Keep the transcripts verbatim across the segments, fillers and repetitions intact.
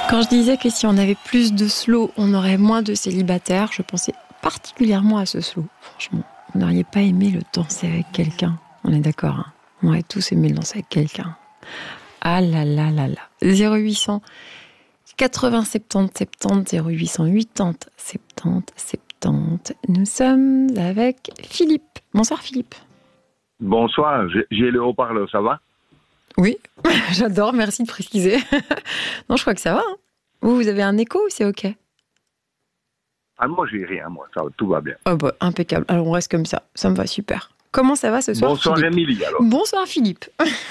Quand je disais que si on avait plus de slow, on aurait moins de célibataires, je pensais particulièrement à ce slow. Franchement, vous n'auriez pas aimé le danser avec quelqu'un. On est d'accord, hein. On aurait tous aimé le danser avec quelqu'un. Ah là là là là. zéro huit cent quatre-vingts soixante-dix soixante-dix, zéro huit cent quatre-vingts soixante-dix soixante-dix. Nous sommes avec Philippe. Bonsoir Philippe. Bonsoir, j'ai, j'ai le haut-parleur, ça va? Oui, j'adore, merci de préciser. Non, je crois que ça va. Hein. Vous, vous avez un écho ou c'est OK? Ah, moi, j'ai rien, moi, ça, tout va bien. Oh bah, impeccable. Alors, on reste comme ça. Ça me va super. Comment ça va ce soir, Bonsoir, Philippe? Émilie, alors. Bonsoir, Philippe.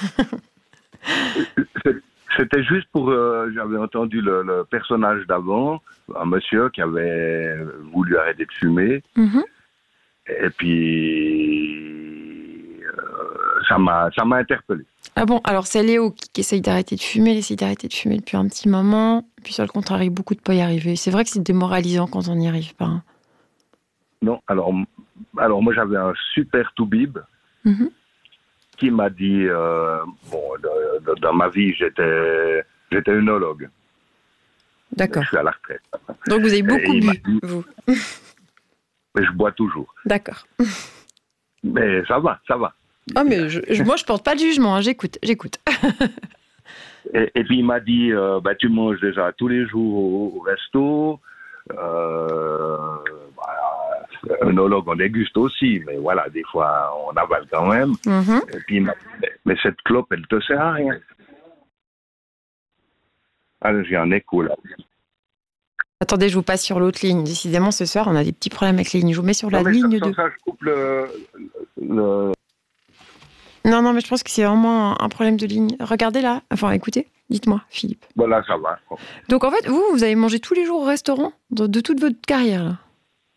C'était juste pour... Euh, j'avais entendu le, le personnage d'avant, un monsieur qui avait voulu arrêter de fumer. Mm-hmm. Et puis... Euh, ça m'a, ça m'a interpellé. Ah bon, alors c'est Léo qui, qui essaye d'arrêter de fumer. Il essaye d'arrêter de fumer depuis un petit moment. Puis sur le contraire, il beaucoup de pas y arriver. C'est vrai que c'est démoralisant quand on n'y arrive pas. Hein. Non, alors, alors moi, j'avais un super toubib Mm-hmm. qui m'a dit... Euh, bon, de, de, dans ma vie, j'étais, j'étais œnologue. D'accord. Je suis à la retraite. Donc vous avez beaucoup Et il m'a bu, dit- vous. Mais je bois toujours. D'accord. Mais ça va, ça va. Ah mais je, je- moi je porte pas de jugement. Hein. J'écoute, j'écoute. Et, et puis il m'a dit, euh, bah, tu manges déjà tous les jours au, au resto. Euh, voilà, un œnologue, on déguste aussi, mais voilà, des fois on avale quand même. Mm-hmm. Et puis il m'a dit, mais, mais cette clope, elle te sert à rien. Alors j'ai un écho là. Attendez, je vous passe sur l'autre ligne. Décidément, ce soir, on a des petits problèmes avec les lignes. Je vous mets sur la Non, mais ligne sans deux. ça, je coupe le, le- Non, non, mais je pense que c'est vraiment un problème de ligne. Regardez là. Enfin, écoutez, dites-moi, Philippe. Voilà, ça va. Donc, en fait, vous, vous avez mangé tous les jours au restaurant de, de toute votre carrière, là.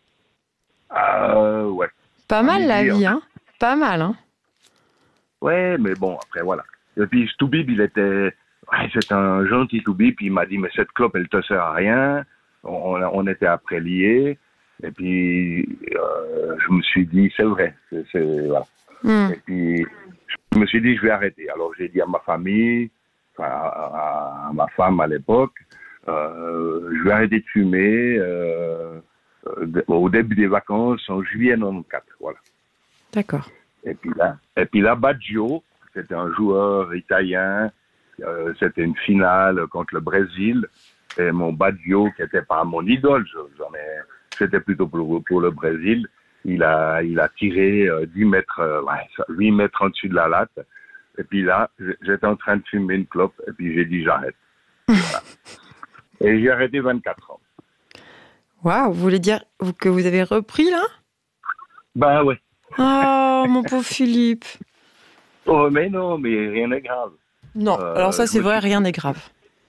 Euh, ouais. Pas À mal, la midi, vie, hein. hein. Pas mal, hein. Ouais, mais bon, après, voilà. Et puis, ce toubib, il était... Ouais, c'est un gentil toubib, puis il m'a dit, mais cette clope, elle te sert à rien. On, on était après liés. Et puis, euh, je me suis dit, c'est vrai. C'est, c'est- voilà. Mm. Et puis, je me suis dit, je vais arrêter. Alors, j'ai dit à ma famille, enfin, à, à ma femme à l'époque, euh, je vais arrêter de fumer euh, euh, au début des vacances, en juillet quatre-vingt-quatorze. Voilà. D'accord. Et puis là, et puis là, Baggio, c'était un joueur italien. Euh, c'était une finale contre le Brésil. Et mon Baggio, qui n'était pas mon idole, je- j'en ai, c'était plutôt pour, pour le Brésil. Il a, il a tiré euh, dix mètres, euh, ouais, huit mètres en dessus de la latte. Et puis là, j'- j'étais en train de fumer une clope. Et puis j'ai dit, j'arrête. Voilà. Et j'ai arrêté vingt-quatre ans. Waouh, vous voulez dire que vous avez repris, là? Ben ouais. Oh, mon pauvre Philippe. Oh, mais non, mais rien n'est grave. Non, Euh, alors ça, je c'est me vrai, suis- rien n'est grave.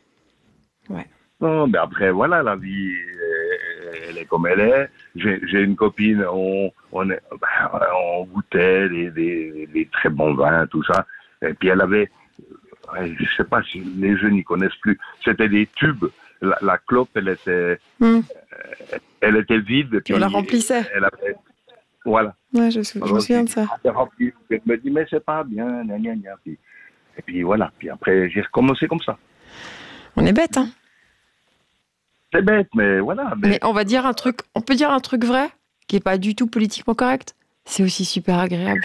Non, mais après, voilà, la vie, euh, elle est comme elle est. J'ai, j'ai une copine, on, on, est, ben, on goûtait des, des, des très bons vins, tout ça. Et puis elle avait, ouais, je sais pas si les jeunes n'y connaissent plus, c'était des tubes. La, la clope, elle était, Mm. elle était vide. Et Puis on la remplissait. Elle avait, voilà. Ouais, je, je me Alors, souviens j'ai de ça. dit, ah, c'est rempli. Elle me dit, mais c'est pas bien, gna, gna, gna. Puis, et puis voilà. Puis après, j'ai recommencé comme ça. On est bête, hein. C'est bête, mais voilà. Mais, Mais on va dire un truc, on peut dire un truc vrai, qui est pas du tout politiquement correct. C'est aussi super agréable.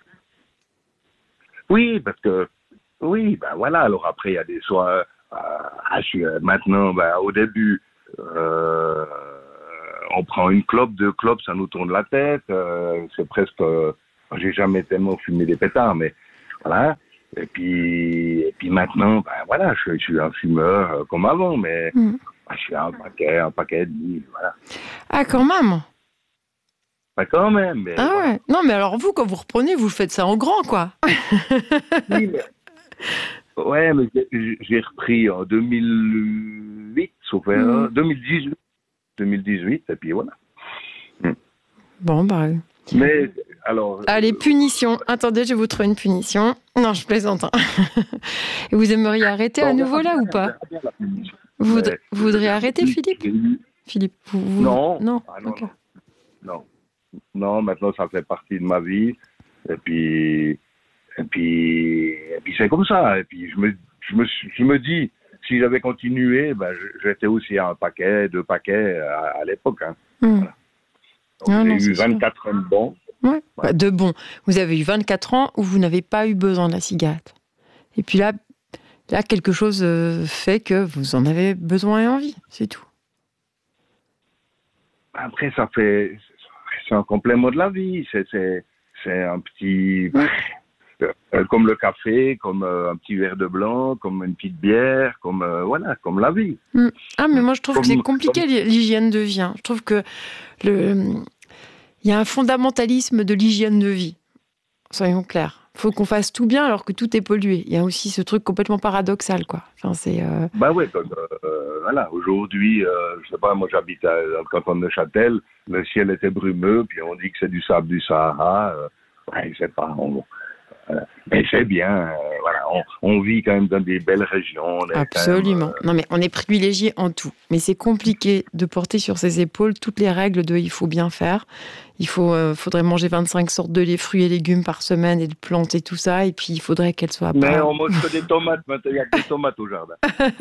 oui, parce que, oui, ben voilà. Alors après, il y a des soirs, euh, ah, je suis, euh, maintenant, ben, au début, euh, on prend une clope, deux clopes, ça nous tourne la tête. euh, c'est presque, euh, j'ai jamais tellement fumé des pétards, mais voilà. Et puis, et puis maintenant, ben voilà, je, je suis un fumeur euh, comme avant, mais Mm. ben, je suis un paquet, un paquet de demi, voilà. Ah, quand même. Pas quand même, mais Ah voilà. ouais. Non, mais alors vous, quand vous reprenez, vous faites ça en grand, quoi. Oui, mais... Ouais, mais j'ai- j'ai repris en deux mille huit, sauf erreur, Mm. deux mille dix-huit. deux mille dix-huit, et puis voilà. Bon, bah. Mais, alors... Allez, punition. Attendez, je vais vous trouver une punition. Non, je plaisante. Hein. Et vous aimeriez arrêter à nouveau là ou pas? Vous, voudr- vous voudriez arrêter, Philippe? Philippe, vous, vous- Non. Non. Ah, non, Ok. non, non. Non, maintenant, ça fait partie de ma vie. Et puis... Et puis... Et puis, c'est comme ça. Et puis, je me, je me, suis- je me dis, si j'avais continué, ben, j'étais aussi à un paquet, deux paquets à, à l'époque. Hein. Mmh. Voilà. Donc, Ah, j'ai non, eu c'est vingt-quatre ans de bons. Ouais. Ouais. Bah, de bon. Vous avez eu vingt-quatre ans où vous n'avez pas eu besoin de la cigarette. Et puis là, là quelque chose euh, fait que vous en avez besoin et envie, c'est tout. Après, ça fait, c'est un complément de la vie. C'est, c'est, c'est un petit, Ouais. euh, comme le café, comme euh, un petit verre de blanc, comme une petite bière, comme euh, voilà, comme la vie. Mm. Ah, mais moi je trouve Comme- que c'est compliqué comme- l'hygiène de vie. hein. Je trouve que le, il y a un fondamentalisme de l'hygiène de vie. Soyons clairs. Il faut qu'on fasse tout bien alors que tout est pollué. Il y a aussi ce truc complètement paradoxal, quoi. Enfin, c'est. Euh... Bah ouais, comme, euh, voilà. Aujourd'hui, euh, je sais pas, moi j'habite à- dans le canton de Neuchâtel, le ciel était brumeux, puis on dit que c'est du sable du Sahara. Euh, ouais, je sais pas. On, euh, mais c'est bien. Euh, voilà, on, on vit quand même dans des belles régions. on est quand même, Absolument. euh, Non, mais on est privilégié en tout. Mais c'est compliqué de porter sur ses épaules toutes les règles de il faut bien faire. Il faut, euh, faudrait manger vingt-cinq sortes de lait, fruits et légumes par semaine et de plantes et tout ça. Et puis, il faudrait qu'elles soient Mais pas... on mange que des tomates maintenant. Il y a que des tomates au jardin.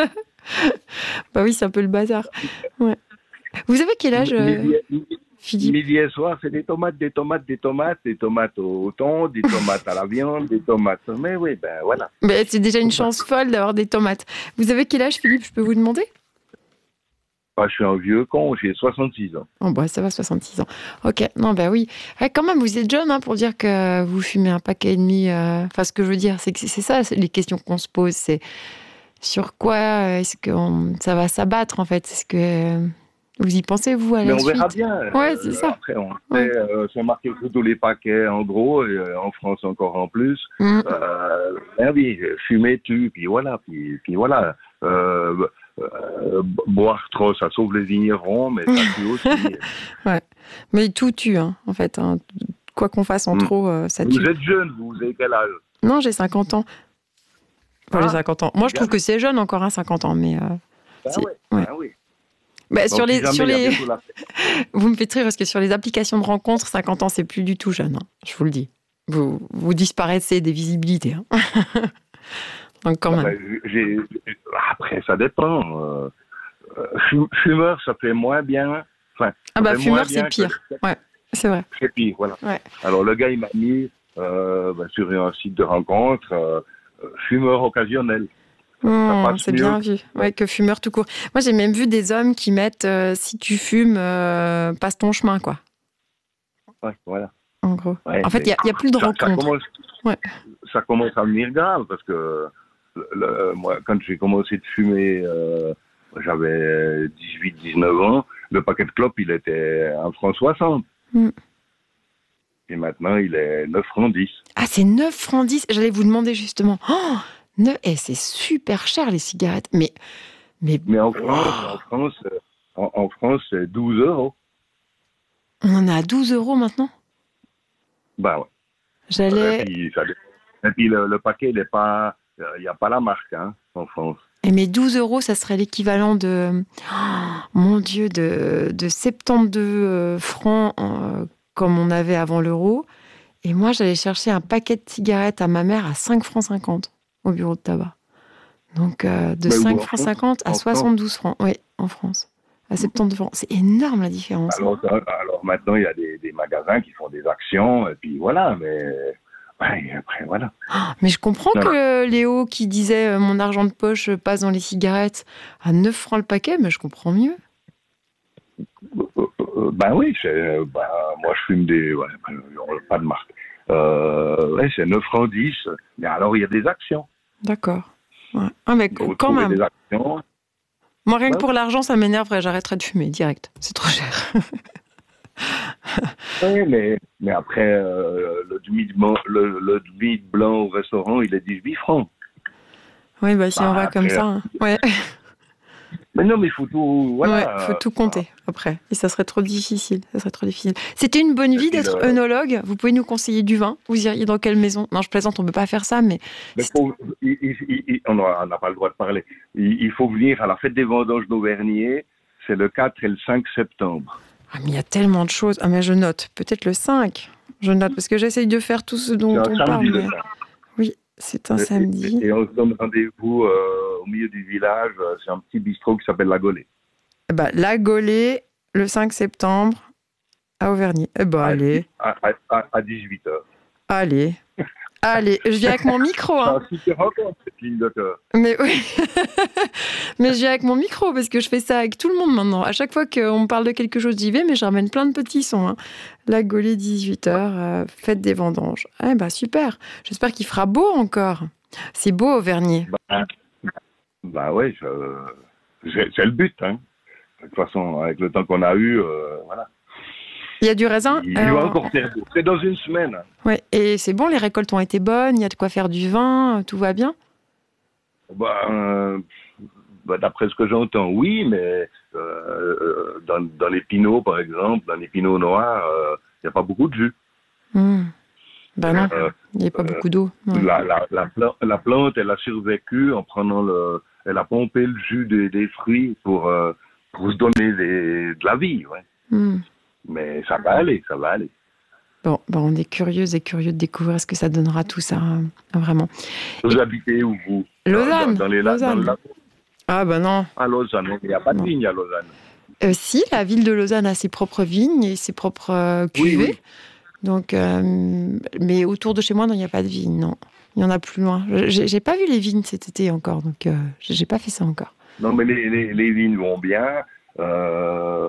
Bah oui, c'est un peu le bazar. Ouais. Vous avez quel âge, euh, Midi, Philippe? midi et soir, c'est des tomates, des tomates, des tomates, des tomates au thon, des tomates à la viande, des tomates. Mais oui, ben voilà. Bah, c'est déjà une chance folle d'avoir des tomates. Vous avez quel âge, Philippe? Je peux vous demander? Moi, je suis un vieux con, j'ai soixante-six ans. Oh, bah, ça va, soixante-six ans. Ok, non, bah oui. Ouais, quand même, vous êtes jeune hein, pour dire que vous fumez un paquet et demi. euh, Enfin, ce que je veux dire, c'est que c'est c'est ça, c'est les questions qu'on se pose. C'est sur quoi euh, est-ce que on- ça va s'abattre, en fait? Est-ce que euh, vous y pensez, vous, à Mais la on suite? verra bien. Ouais, Euh, c'est ça. Après, on Ouais. sait, euh, c'est marqué sur tous les paquets, en gros, et euh, en France encore en plus. Mm. Euh, ben oui, fumer tue, puis voilà, puis, puis voilà. Euh, euh, boire trop, ça sauve les vignerons, mais ça tue aussi. Ouais. Mais tout tue, hein, en fait. hein. Quoi qu'on fasse en Mm. trop, euh, ça Vous tue. êtes jeune, vous, vous avez quel âge? Non, j'ai cinquante ans. Enfin, Ah, j'ai cinquante ans. Moi, je bien. trouve que c'est jeune encore, hein, cinquante ans. Mais euh, Ben si. ouais, Ouais. ben oui. bah, Donc, sur si les, jamais sur il y a les... bientôt la fête. Vous me faites rire parce que sur les applications de rencontres, cinquante ans, c'est plus du tout jeune. hein, je vous le dis. Vous, vous disparaissez des visibilités. hein. Donc, quand Ah même. ben, j'ai- Après, ça dépend. Euh, euh, fum- fumeur, ça fait moins bien. Enfin, Ah ça bah, fait moins fumeur, bien c'est pire. que- Ouais, c'est vrai. C'est pire, voilà. Ouais. Alors, le gars, il m'a mis euh, ben, sur un site de rencontre euh, euh, fumeur occasionnel. Ça, ça Mmh, passe c'est mieux. bien vu. Ouais, que fumeur tout court. Moi, j'ai même vu des hommes qui mettent euh, si tu fumes, euh, passe ton chemin, quoi. Ouais, voilà. En gros. Ouais, en fait, il mais n'y a, a plus de ça, ça rencontres. commence, Ouais. ça commence à devenir grave parce que le- le- moi, quand j'ai commencé de fumer, euh, j'avais dix-huit dix-neuf ans. Le paquet de clopes, il était un franc soixante. Mm. Et maintenant, il est neuf francs dix. Ah, c'est neuf francs dix. J'allais vous demander justement. Oh, neuf... eh, c'est super cher, les cigarettes. Mais, mais Mais en France, Wow. en France, euh, en, en France, c'est douze euros. on en a à douze euros maintenant. Ben ouais. J'allais. Et puis, ça- et puis le, le paquet, il n'est pas, il n'y a pas la marque, hein, en France. Et mes douze euros, ça serait l'équivalent de. Oh, mon Dieu, de, de soixante-douze euh, francs euh, comme on avait avant l'euro. Et moi, j'allais chercher un paquet de cigarettes à ma mère à cinq francs cinquante au bureau de tabac. Donc, euh, de Mais où, cinq en francs France cinquante à En soixante-douze francs. Oui, en France. À soixante-douze francs. C'est énorme la différence. hein. Alors, euh, alors maintenant, il y a des, des magasins qui font des actions, et puis voilà, mais ouais, après, voilà. Mais je comprends Non. que Léo, qui disait euh, mon argent de poche passe dans les cigarettes à neuf francs le paquet, mais je comprends mieux. Euh, euh, ben oui, c'est, euh, ben, moi je fume des, ouais, ben, pas de marque. Euh, ouais, c'est neuf francs dix, mais alors il y a des actions. D'accord. Ouais. Ah, mais Vous quand trouvez même. des actions. Moi, rien que Ouais. pour l'argent, ça m'énerverait. J'arrêterais de fumer direct. C'est trop cher. Oui, mais, mais après, euh, le, demi de, blanc- le, le demi de blanc au restaurant, il est dix-huit francs. Oui, bah si Bah, on va comme après, ça. hein. Ouais. Mais non, mais il faut tout. Voilà. Ouais, faut tout compter après. Et ça serait trop difficile. Ça serait trop difficile. C'était une bonne vie puis d'être le- œnologue. Vous pouvez nous conseiller du vin. Vous iriez dans quelle maison? Non, je plaisante, on ne peut pas faire ça, mais. Mais faut- il- il- il- on n'a on n'a pas le droit de parler. Il, il faut venir à la fête des vendanges d'Auvergnat. C'est le quatre et le cinq septembre. Ah, mais il y a tellement de choses. Ah, mais je note. Peut-être le cinq. Je note parce que j'essaye de faire tout ce dont C'est un on samedi parle. le mais- cinq. Oui, C'est un Et, samedi. et, et on se donne rendez-vous euh, au milieu du village. euh, C'est un petit bistrot qui s'appelle La Gaulée. Bah, la Gaulée, le cinq septembre, à Auvergne. Eh ben, À, allez, à, à, à dix-huit heures. allez, allez. Je viens avec mon micro, hein. C'est un super record, cette ligne de cœur. Mais oui. Mais je viens avec mon micro parce que je fais ça avec tout le monde maintenant. À chaque fois qu'on me parle de quelque chose, j'y vais, mais je ramène plein de petits sons. Hein. La Gaulée, dix-huit heures, euh, fête des vendanges. Eh ben, super. J'espère qu'il fera beau encore. C'est beau, Auvergne. Bah, bah ouais, je- c'est c'est le but. Hein. De toute façon, avec le temps qu'on a eu, euh, voilà. Il y a du raisin. Il, il Alors, va encore faire beau. C'est dans une semaine. Hein. ouais. Et c'est bon, les récoltes ont été bonnes, il y a de quoi faire du vin, tout va bien. Bah, euh, bah, d'après ce que j'entends, oui, mais euh, euh, dans, dans les pinots, par exemple, dans les pinots noirs, il n'y a pas beaucoup de jus. Mmh. Ben non, Euh, il n'y a pas euh, beaucoup d'eau. Ouais. la, la, la, pla- la plante, elle a survécu en prenant le... Elle a pompé le jus des, des fruits pour, euh, pour se donner des- de la vie, ouais. Mmh. Mais ça va aller, ça va aller. Bon, ben on est curieuse et curieux de découvrir ce que ça donnera tout ça, hein, vraiment. Vous Et habitez où, vous? Lausanne, Dans, dans les la- dans Lausanne. le lac. Ah ben non. À Lausanne, il n'y a pas de Non. vigne à Lausanne. Euh, si, la ville de Lausanne a ses propres vignes et ses propres euh, cuvées. Oui, oui. Donc, euh, mais autour de chez moi, non, il n'y a pas de vignes, non. Il y en a plus loin. J'ai, j'ai pas vu les vignes cet été encore, donc euh, j'ai pas fait ça encore. Non, mais les, les, les vignes vont bien. Euh,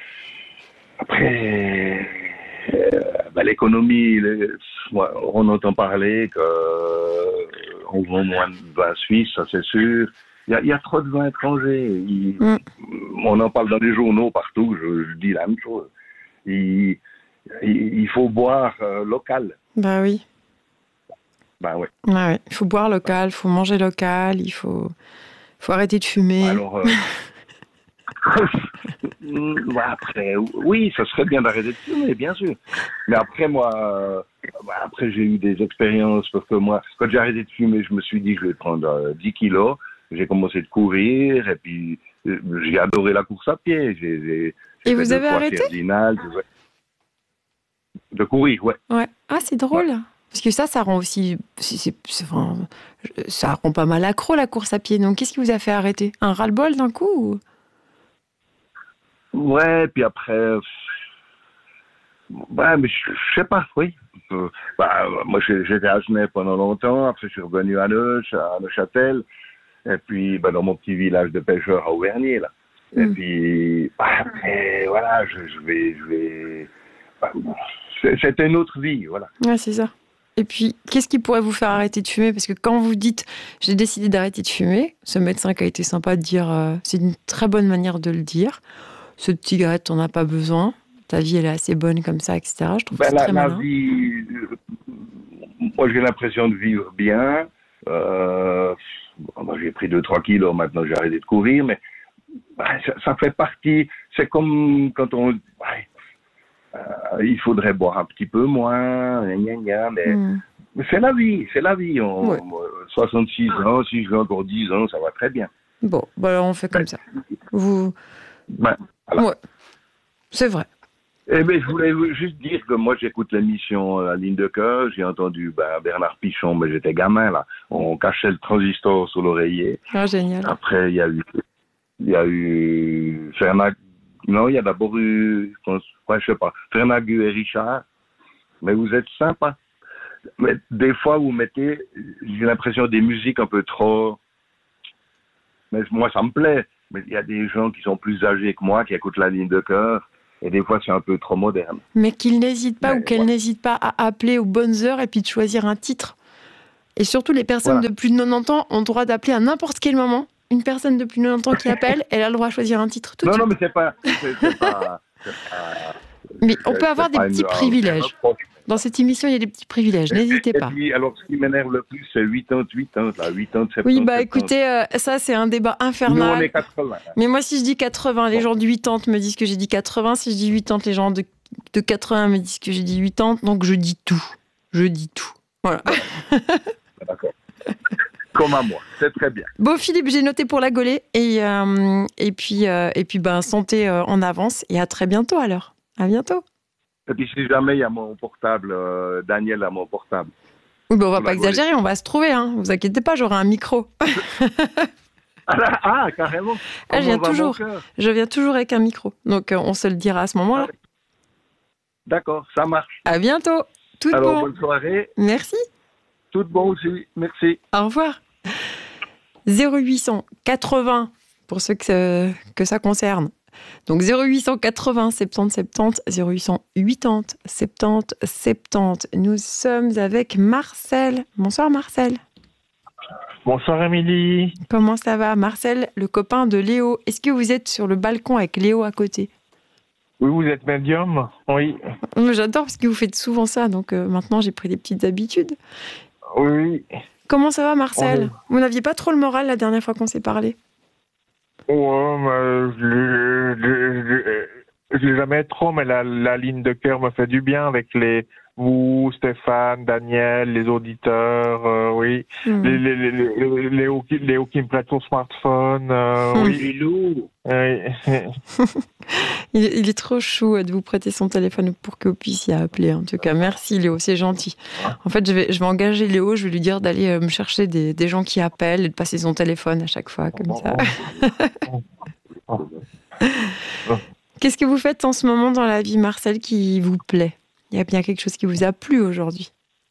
Après, euh, bah, l'économie, les- moi, on entend parler qu'on vend moins de vin suisse, ça c'est sûr. Il y a, il y a trop de vins étrangers. Il- Mm. On en parle dans les journaux partout, je, je dis la même chose. Il, il, il faut boire euh, local. Bah oui. Ben ouais. Ouais, ouais. Il faut boire local, il faut manger local, il faut, faut arrêter de fumer. Alors, euh, Mm, ouais, après, oui, ça serait bien d'arrêter de fumer, bien sûr. Mais après, moi, euh, bah, après, j'ai eu des expériences parce que moi, quand j'ai arrêté de fumer, je me suis dit, je vais prendre euh, dix kilos. J'ai commencé de courir et puis euh, j'ai adoré la course à pied. J'ai, j'ai, Et j'ai vous fait deux avez fois arrêté Cardinal, ouais. De courir, ouais. Ouais. Ah, c'est drôle. Parce que ça, ça rend aussi. c'est- c'est- c'est- enfin, ça rend pas mal accro la course à pied. Donc, qu'est-ce qui vous a fait arrêter? Un ras-le-bol d'un coup ou... Ouais, puis après, euh, ouais, mais je, je sais pas, oui. Euh, bah, moi, j'ai- j'étais à Genève pendant longtemps. Après, je suis revenu à Neuch, à Neuchâtel. Et puis, bah, dans mon petit village de pêcheurs à Auvergne, là. Et Mm. puis, bah, après, voilà, je, je vais, je vais. bah, c'est- C'était une autre vie, voilà. Ouais, c'est ça. Et puis, qu'est-ce qui pourrait vous faire arrêter de fumer? Parce que quand vous dites j'ai décidé d'arrêter de fumer, ce médecin qui a été sympa de dire euh, c'est une très bonne manière de le dire. Cette cigarette, t'en as pas besoin. Ta vie, elle est assez bonne comme ça, et cetera. Je trouve que Ben, c'est la, très la malin. vie, euh, moi, j'ai l'impression de vivre bien. Euh, bon, moi, j'ai pris deux trois kilos, maintenant, j'ai arrêté de courir, mais bah, ça, ça fait partie. C'est comme quand on. Ouais, euh, il faudrait boire un petit peu moins, gna, gna, gna, mais, Mm. mais c'est la vie, c'est la vie. On, Ouais. moi, soixante-six ans, si je veux encore dix ans, ça va très bien. Bon, bah alors on fait comme ça. Vous... Ben, voilà. Ouais, c'est vrai. Eh ben, je voulais vous- juste dire que moi, j'écoute l'émission La Ligne de Cœur. J'ai entendu ben, Bernard Pichon, mais j'étais gamin, là. On cachait le transistor sous l'oreiller. Ah, génial. Après, il y a eu, il y a eu Fernac. Non, il y a d'abord eu, je pense, ouais, je sais pas, Fernagu et Richard. Mais vous êtes sympa. Mais des fois, vous mettez, j'ai l'impression, des musiques un peu trop. Mais moi, ça me plaît. Mais il y a des gens qui sont plus âgés que moi, qui écoutent La Ligne de Cœur. Et des fois, c'est un peu trop moderne. Mais qu'il n'hésite pas Mais ou qu'elle voilà. n'hésite pas à appeler aux bonnes heures et puis de choisir un titre. Et surtout, les personnes Voilà. de plus de quatre-vingt-dix ans ont le droit d'appeler à n'importe quel moment. Une personne de plus de quatre-vingt-dix ans qui appelle, elle a le droit de choisir un titre tout de Non, non, suite. mais c'est pas. C'est, c'est pas, c'est pas Mais on c'est- peut avoir c'est des pas petits une- privilèges. un reproche. Dans cette émission, il y a des petits privilèges. N'hésitez Et pas. puis, alors, ce qui m'énerve le plus, c'est quatre-vingt-dix, quatre-vingt, là, quatre-vingt, Oui, soixante-dix, bah soixante-dix. écoutez, euh, ça c'est un débat Nous, on infernal. est quatre-vingts. Mais moi, si je dis quatre-vingts, les Bon. gens de quatre-vingts me disent que j'ai dit quatre-vingts. Si je dis quatre-vingts, les gens de, de quatre-vingts me disent que j'ai dit quatre-vingts. Donc je dis tout. Je dis tout. Voilà. D'accord. Comme à moi. C'est très bien. Bon, Philippe, j'ai noté pour la Gaulée. Et, euh, et puis, euh, et puis ben, santé euh, en avance. Et à très bientôt alors. À bientôt. Et puis, si jamais il y a mon portable, euh, Daniel a mon portable. Oui, ben on va On pas a volé. exagérer, on va se trouver, hein. Vous inquiétez pas, j'aurai un micro. Ah, là, ah, carrément. Ah, je Comment viens va mon toujours. cœur? Je viens toujours avec un micro. Donc, euh, on se le dira à ce moment-là. D'accord, ça marche. À bientôt. Tout de Alors, bon. bonne soirée. Merci. Tout de bon aussi. Merci. Au revoir. zéro huit cent quatre-vingts, pour ceux que ça, que ça concerne. Donc zéro huit cent quatre-vingts soixante-dix soixante-dix, zéro huit cent quatre-vingts soixante-dix soixante-dix. Nous sommes avec Marcel. Bonsoir Marcel. Bonsoir Émilie. Comment ça va Marcel, le copain de Léo? Est-ce que vous êtes sur le balcon avec Léo à côté? Oui, vous êtes médium? Oui. J'adore parce que vous faites souvent ça, donc euh, maintenant j'ai pris des petites habitudes. Oui. Comment ça va Marcel? Oui. Vous n'aviez pas trop le moral la dernière fois qu'on s'est parlé? Ouais, mais je l'ai- je- je- je l'ai jamais trop, mais la, la ligne de cœur me fait du bien avec les vous, Stéphane, Daniel, les auditeurs, euh, oui. Hmm. Les, les, les, les- Léo, qui, Léo qui me prête son smartphone, euh, Hmm. oui. Lilou. Oui. Il, il est trop chou de vous prêter son téléphone pour que vous puissiez appeler. En tout cas, merci Léo, c'est gentil. En fait, je vais, je vais engager Léo, je vais lui dire d'aller euh, me chercher des, des gens qui appellent et de passer son téléphone à chaque fois, comme ça. Qu'est-ce que vous faites en ce moment dans la vie, Marcel, qui vous plaît? Il y a bien quelque chose qui vous a plu aujourd'hui?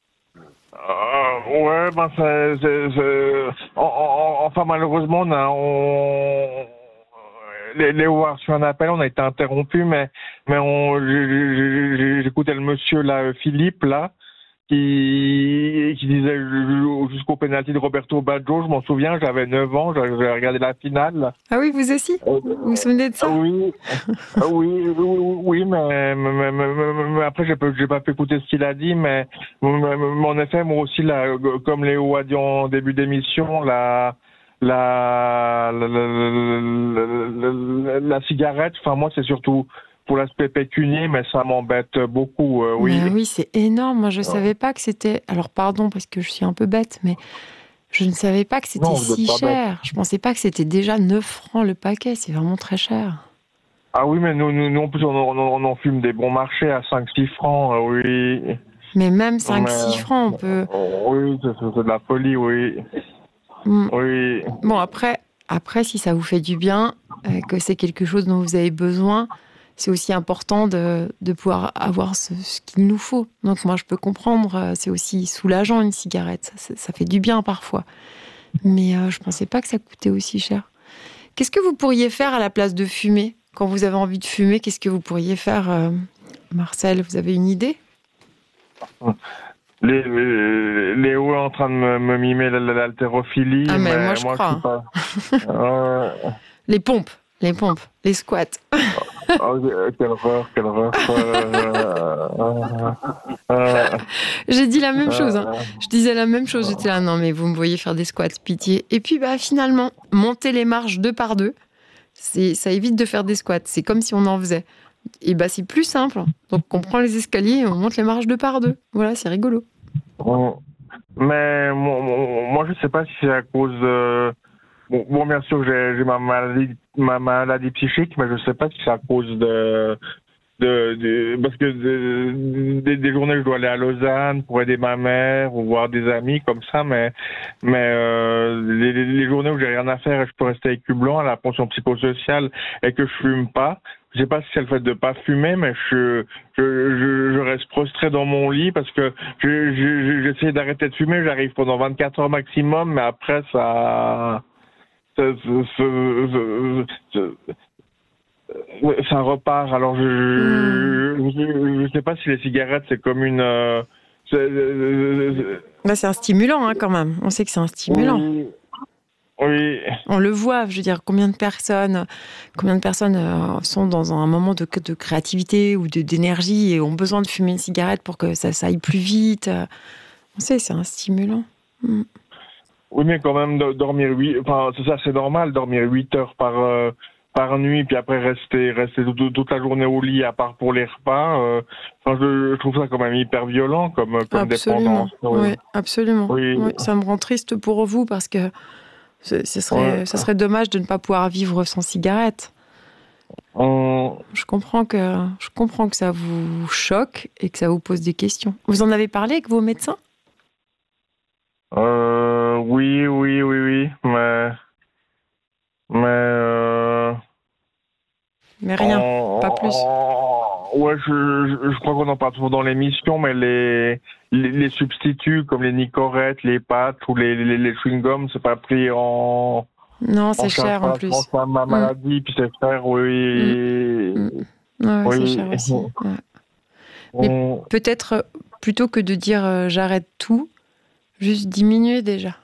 Euh, ouais, ben, c'est, c'est, c'est- en- en- enfin, malheureusement, on a, on, les, les avoir reçu un appel, on a été interrompu, mais, mais on, j'ai- j'ai- j'ai- j'écoutais le monsieur, là, Philippe, là, qui, qui disait jusqu'au pénalty de Roberto Baggio, je m'en souviens, j'avais neuf ans, j'avais j'avais regardé la finale. Ah oui, vous aussi? Vous vous souvenez de ça? Ah oui, ah oui, oui, oui, oui, mais, mais, mais, mais- mais- mais après j'ai pas, j'ai pas pu écouter ce qu'il a dit, mais, mais, mais en effet moi aussi là, comme Léo a dit en début d'émission, la la la, la, la, la- la cigarette, enfin moi c'est surtout pour l'aspect pécunier, mais ça m'embête beaucoup, euh, oui. Mais oui, c'est énorme. Moi, je ne savais pas que c'était... Alors, pardon, parce que je suis un peu bête, mais je ne savais pas que c'était Non, vous êtes si pas cher. Je ne pensais pas que c'était déjà neuf francs le paquet. C'est vraiment très cher. Ah oui, mais nous, nous, nous en plus on, on, on en fume des bons marchés à cinq six francs, euh, oui. Mais même cinq six Mais- francs, on peut... Oui, c'est, c'est de la folie, oui. Hmm. Oui. Bon, après, après, si ça vous fait du bien, euh, que c'est quelque chose dont vous avez besoin, c'est aussi important de, de pouvoir avoir ce, ce qu'il nous faut. Donc moi, je peux comprendre, euh, c'est aussi soulageant une cigarette. Ça, ça fait du bien parfois. Mais euh, je ne pensais pas que ça coûtait aussi cher. Qu'est-ce que vous pourriez faire à la place de fumer? Quand vous avez envie de fumer, qu'est-ce que vous pourriez faire, euh, Marcel? Vous avez une idée? Les, les- Léo est en train de me, me mimer la- la- l'haltérophilie. Ah, mais moi, je crois, suis pas. Euh, Les pompes, les pompes, les squats. oh, quelle horreur, quelle horreur. Euh, euh, euh, J'ai dit la même chose. Hein. euh, Je disais la même chose. J'étais là, non, mais vous me voyez faire des squats, pitié. Et puis, bah, finalement, monter les marches deux par deux, c'est, ça évite de faire des squats. C'est comme si on en faisait. Et bah, c'est plus simple. Donc, on prend les escaliers et on monte les marches deux par deux. Voilà, c'est rigolo. bon. Mais moi, moi, je sais pas si c'est à cause de. Bon, bon, bien sûr, j'ai, j'ai ma maladie, ma maladie psychique, mais je sais pas si c'est à cause de. De, de, parce que de- des, des journées je dois aller à Lausanne pour aider ma mère ou voir des amis comme ça, mais mais euh, les, les- les journées où j'ai rien à faire et je peux rester avec blanc à la pension psychosociale et que je fume pas, je sais pas si c'est le fait de pas fumer, mais je je, je, je reste prostré dans mon lit parce que je, je, j'essaie d'arrêter de fumer, j'arrive pendant vingt-quatre heures maximum, mais après ça ça, ça, ça, ça, ça repart. Alors je Hmm. je, je, je sais pas si les cigarettes c'est comme une euh, c'est, euh, Bah, c'est un stimulant, hein, quand même. On sait que c'est un stimulant. oui, oui. On le voit, je veux dire, combien de personnes, combien de personnes euh, sont dans un moment de, de créativité ou de, d'énergie et ont besoin de fumer une cigarette pour que ça, ça aille plus vite. On sait, c'est un stimulant. Mm. Oui, mais quand même de- dormir huit, enfin c'est ça, c'est normal dormir huit heures par euh, par nuit, puis après rester rester toute, toute la journée au lit à part pour les repas. Euh, enfin, je, je trouve ça quand même hyper violent comme comme Absolument. dépendance. Oui. Oui, absolument. Oui. Oui, ça me rend triste pour vous parce que ce, ce serait, Ouais. ce serait dommage de ne pas pouvoir vivre sans cigarette. On- Je comprends que, je comprends que ça vous choque et que ça vous pose des questions. Vous en avez parlé avec vos médecins? Euh, oui, oui, oui, oui, mais... Mais... Euh, Mais rien, en- pas plus. en- ouais, je, je, je crois qu'on en parle souvent dans l'émission, mais les, les, les substituts comme les Nicorette, les pâtes ou les, les, les chewing-gums, c'est pas pris en... Non, c'est en charge cher en par plus. la ma Mm. maladie, puis c'est cher, oui. Mm. Ouais, ouais, c'est Oui. cher aussi. Ouais. Mais On- peut-être, euh, plutôt que de dire euh, j'arrête tout, juste diminuer déjà.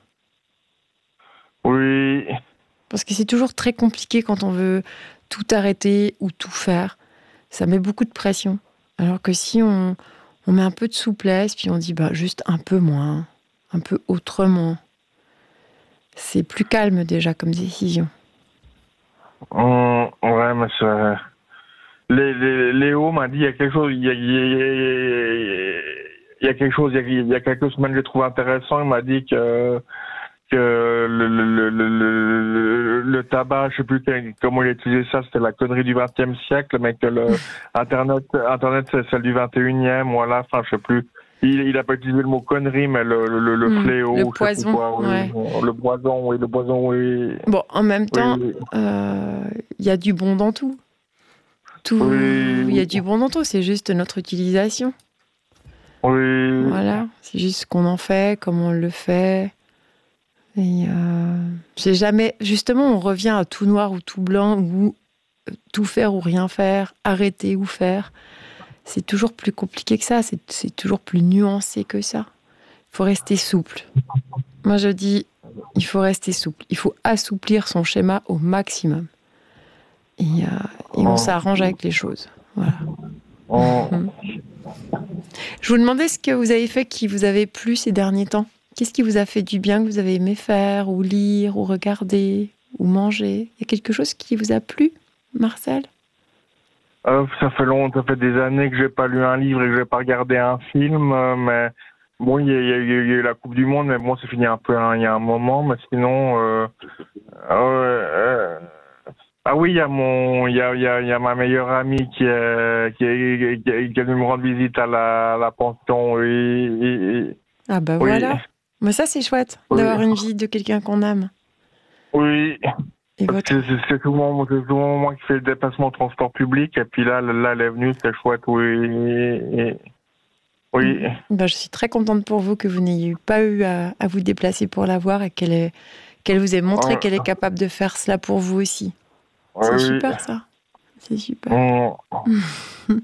Oui. Parce que c'est toujours très compliqué quand on veut tout arrêter ou tout faire. Ça met beaucoup de pression. Alors que si on, on met un peu de souplesse, puis on dit bah, juste un peu moins, un peu autrement, c'est plus calme déjà comme décision. On- ouais, mais c'est... Les, les, Léo m'a dit il y a quelque chose, il y a, il y a, il y a quelque chose, il y a, il y a quelques semaines que j'ai trouvé intéressant. Il m'a dit que que le, le, le, le, le, le tabac, je sais plus quel- comment il a utilisé ça, c'était la connerie du vingtième siècle, mais que le internet, internet c'est celle du vingt et unième, voilà, enfin je sais plus. Il, il a pas utilisé le mot connerie, mais le, le, le Mmh, fléau, le je sais plus poison, quoi, oui. ouais. Le poison, oui, le poison, oui. Bon, en même temps, Oui, euh, il y a du bon dans tout. Tout, oui, il y a du bon dans tout, c'est juste notre utilisation. oui. Voilà, c'est juste ce qu'on en fait, comment on le fait. Et euh, j'ai jamais, justement, on revient à tout noir ou tout blanc, ou euh, tout faire ou rien faire, arrêter ou faire. C'est toujours plus compliqué que ça, c'est, c'est toujours plus nuancé que ça. Il faut rester souple. Moi, je dis, il faut rester souple. Il faut assouplir son schéma au maximum. Et, euh, et on Oh. s'arrange avec les choses. Voilà. Oh. Je vous demandais ce que vous avez fait qui vous avait plu ces derniers temps. Qu'est-ce qui vous a fait du bien, que vous avez aimé faire, ou lire, ou regarder, ou manger? Il y a quelque chose qui vous a plu, Marcel? Euh, ça fait long, ça fait des années que j'ai pas lu un livre et que j'ai pas regardé un film, euh, mais bon, il y, a- il y, a- il y a eu la Coupe du Monde, mais bon, c'est fini un peu hein, il y a un moment, mais sinon, euh, euh, euh, ah oui, il y a mon, il y a, il y a, il y a ma meilleure amie qui est, qui est, qui est, qui est venue me rendre visite à la, à la pension, oui, oui, Ah bah oui, voilà. Mais ça, c'est chouette, Oui. d'avoir une visite de quelqu'un qu'on aime. oui. Et Parce votre... que C'est c'est souvent, c'est souvent moi qui fais le déplacement au transport public, et puis là, là, elle est venue, c'est chouette, oui, et- oui. Bah, je suis très contente pour vous que vous n'ayez pas eu à, à vous déplacer pour la voir et qu'elle, ait, qu'elle vous ait montré Ouais. qu'elle est capable de faire cela pour vous aussi. C'est Oui. super, ça. C'est super. Mm.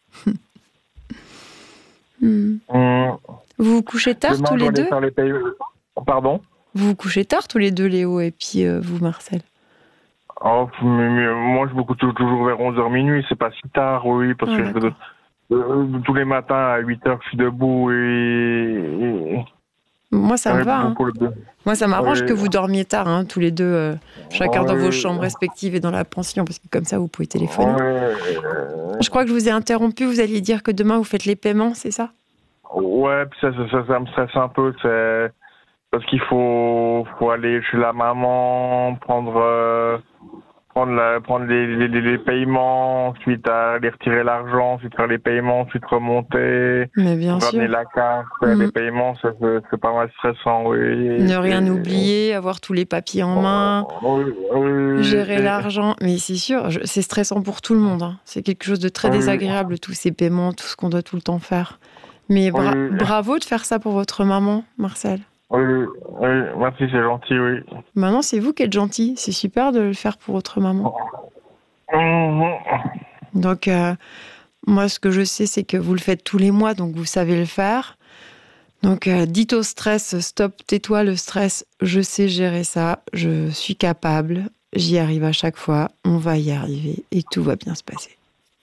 Hmm. Mm. Vous vous couchez tard Demain, tous je les dois aller deux? faire les pays- Pardon? Vous vous couchez tard tous les deux, Léo, et puis euh, vous, Marcel? Oh, mais- mais moi, je me couche toujours vers onze heures minuit, c'est pas si tard, oui, parce Ah, que d'accord. je- euh, tous les matins à huit heures, je suis debout et. et- Moi, ça me ouais, va. Hein. pour le- Moi, ça m'arrange Oui. que vous dormiez tard, hein, tous les deux, euh, chacun dans Oui. vos chambres respectives et dans la pension, parce que comme ça, vous pouvez téléphoner. Ouais, Je crois que je vous ai interrompu. Vous alliez dire que demain, vous faites les paiements, c'est ça? ouais, puis ça, ça, ça, ça me stresse un peu, c'est parce qu'il faut, faut aller chez la maman, prendre, euh, prendre, la, prendre les, les, les- les paiements, ensuite aller retirer l'argent, ensuite faire les paiements, ensuite remonter, Mais bien ramener sûr. la carte, faire Mhm. les paiements, ça, c'est c'est pas mal stressant, oui. Ne rien Et- oublier, avoir tous les papiers en main, Oui, oui, oui, gérer et- l'argent. Mais c'est sûr, je- c'est stressant pour tout le monde. Hein. C'est quelque chose de très Oui. désagréable, tous ces paiements, tout ce qu'on doit tout le temps faire. Mais bra- Oui. bravo de faire ça pour votre maman, Marcel. Oui, oui, merci, c'est gentil, oui. Maintenant, c'est vous qui êtes gentil. C'est super de le faire pour votre maman. Mhm. Donc, euh, moi, ce que je sais, c'est que vous le faites tous les mois, donc vous savez le faire. Donc, euh, dites au stress, stop, tais-toi le stress, je sais gérer ça, je suis capable, j'y arrive à chaque fois, on va y arriver et tout va bien se passer.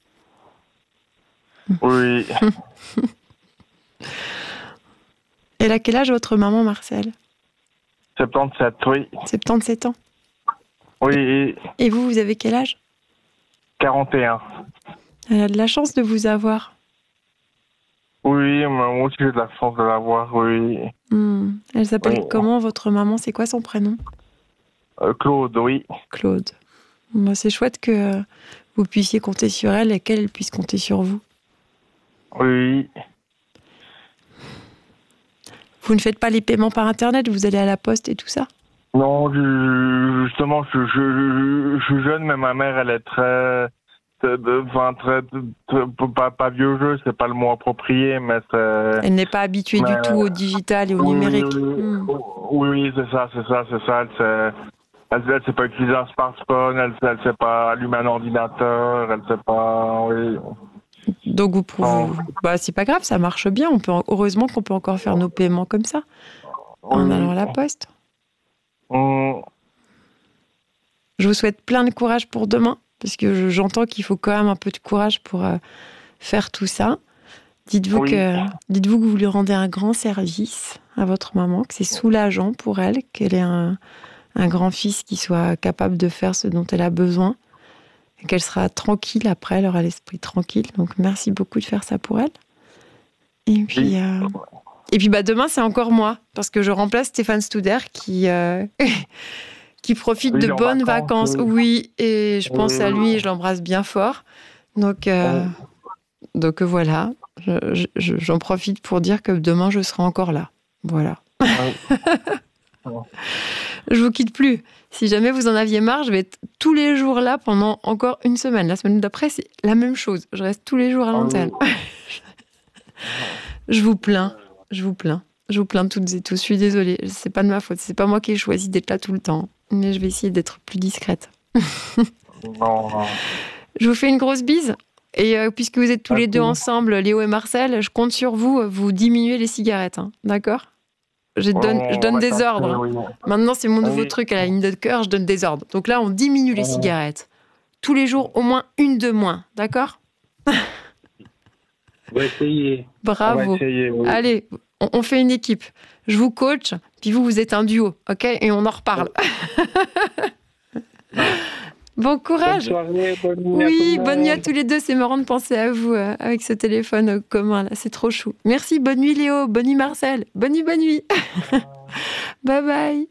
Oui. Elle a quel âge votre maman, Marcel? soixante-dix-sept, oui. soixante-dix-sept ans. Oui, et Et vous, vous avez quel âge? quarante et un. Elle a de la chance de vous avoir. Oui, moi aussi j'ai de la chance de l'avoir, oui. Hmm. Elle s'appelle Oui. comment, votre maman? C'est quoi son prénom? Euh, Claude, oui. Claude. Bon, c'est chouette que euh, vous puissiez compter sur elle et qu'elle puisse compter sur vous. Oui. Vous ne faites pas les paiements par Internet, vous allez à la poste et tout ça? Non, je, justement, je, je, je, je suis jeune, mais ma mère, elle est très, enfin, très, très, pas, pas vieux jeu, c'est pas le mot approprié, mais c'est... Elle n'est pas habituée mais, du tout au digital et au oui, numérique. Oui, oui, hmm. oui, oui, c'est ça, c'est ça, c'est ça. Elle sait, elle, elle sait pas utiliser un smartphone, elle sait, elle sait pas allumer un ordinateur, elle sait pas, oui. Donc vous pouvez, bah c'est pas grave, ça marche bien. On peut, heureusement qu'on peut encore faire nos paiements comme ça, en oui. allant à la poste. Mmh. Je vous souhaite plein de courage pour demain, parce que j'entends qu'il faut quand même un peu de courage pour euh, faire tout ça. Dites-vous oui. que, dites-vous que vous lui rendez un grand service à votre maman, que c'est soulageant pour elle, qu'elle ait un, un grand-fils qui soit capable de faire ce dont elle a besoin, et qu'elle sera tranquille après, elle aura l'esprit tranquille. Donc merci beaucoup de faire ça pour elle. Et puis, oui. euh, et puis bah, demain, c'est encore moi, parce que je remplace Stéphane Studer qui... Euh, qui profite oui, de bonnes vacances, vacances. Oui, et je pense oui. à lui et je l'embrasse bien fort. Donc, euh, oui. donc voilà, je, je, j'en profite pour dire que demain, je serai encore là. Voilà. Oui. Je vous quitte plus. Si jamais vous en aviez marre, je vais être tous les jours là pendant encore une semaine. La semaine d'après, c'est la même chose. Je reste tous les jours à l'antenne. Oui. Je vous plains, je vous plains. Je vous plains toutes et tous. Je suis désolée, c'est pas de ma faute. C'est pas moi qui ai choisi d'être là tout le temps. Mais je vais essayer d'être plus discrète. Non, non. Je vous fais une grosse bise. Et euh, puisque vous êtes tous okay. les deux ensemble, Léo et Marcel, je compte sur vous, vous diminuez les cigarettes. Hein, d'accord ? Je donne, oh, je donne des ordres. Oui. Maintenant, c'est mon nouveau oui. truc à la ligne de cœur, je donne des ordres. Donc là, on diminue les cigarettes. Tous les jours, au moins une de moins. D'accord ? On va essayer. Bravo. On va essayer, oui. Allez, on, on fait une équipe. Je vous coach, puis vous, vous êtes un duo, ok ? Et on en reparle. Bon courage. Bonne soirée, bonne nuit. Oui, bonne nuit à tous les deux. C'est marrant de penser à vous euh, avec ce téléphone euh, commun là. C'est trop chou. Merci. Bonne nuit Léo. Bonne nuit Marcel. Bonne nuit, bonne nuit. Bye bye.